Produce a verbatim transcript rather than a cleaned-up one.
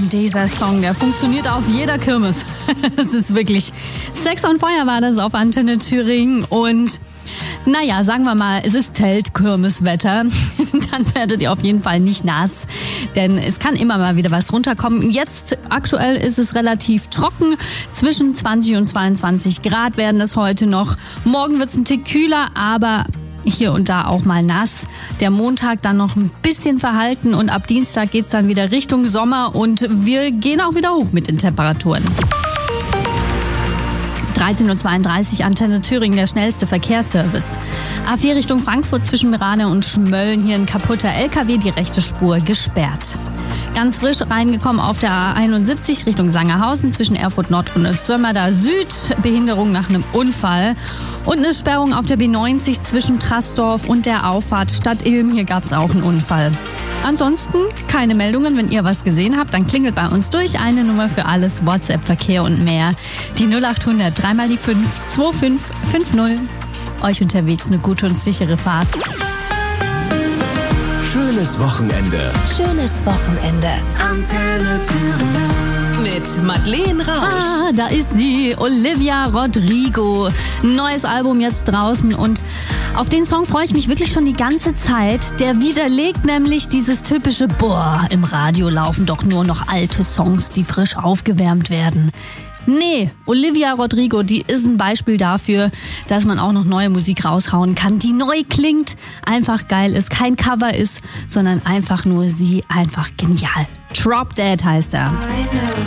dieser Song, der funktioniert auf jeder Kirmes. Es ist wirklich Sex on Fire war das auf Antenne Thüringen und naja, sagen wir mal, es ist Zelt-Kirmeswetter. Dann werdet ihr auf jeden Fall nicht nass, denn es kann immer mal wieder was runterkommen. Jetzt aktuell ist es relativ trocken. Zwischen zwanzig und zweiundzwanzig Grad werden es heute noch. Morgen wird es ein Tick kühler, aber hier und da auch mal nass. Der Montag dann noch ein bisschen verhalten und ab Dienstag geht's dann wieder Richtung Sommer und wir gehen auch wieder hoch mit den Temperaturen. dreizehn Uhr zweiunddreißig, Antenne Thüringen, der schnellste Verkehrsservice. A vier Richtung Frankfurt zwischen Meerane und Schmölln, hier ein kaputter L K W, die rechte Spur gesperrt. Ganz frisch reingekommen auf der A einundsiebzig Richtung Sangerhausen zwischen Erfurt Nord und Sömmerda Süd. Behinderung nach einem Unfall. Und eine Sperrung auf der B neunzig zwischen Trassdorf und der Auffahrt Stadt Ilm. Hier gab es auch einen Unfall. Ansonsten keine Meldungen. Wenn ihr was gesehen habt, dann klingelt bei uns durch. Eine Nummer für alles, WhatsApp, Verkehr und mehr. Die null acht hundert, dreimal die fünf, zwei fünf fünf null. Euch unterwegs eine gute und sichere Fahrt. Schönes Wochenende. Schönes Wochenende. Antenne Thüringen. Mit Madeleine Rausch. Ah, da ist sie, Olivia Rodrigo. Neues Album jetzt draußen und auf den Song freue ich mich wirklich schon die ganze Zeit. Der widerlegt nämlich dieses typische, boah, im Radio laufen doch nur noch alte Songs, die frisch aufgewärmt werden. Nee, Olivia Rodrigo, die ist ein Beispiel dafür, dass man auch noch neue Musik raushauen kann, die neu klingt, einfach geil ist, kein Cover ist, sondern einfach nur sie, einfach genial. Drop Dead heißt er.